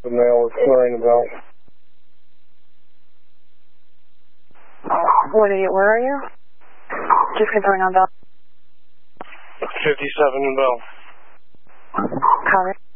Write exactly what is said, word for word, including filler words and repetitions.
the male was swearing about. What are you, where are you? Just confirming on Bell. fifty-seven in Bell. Copy.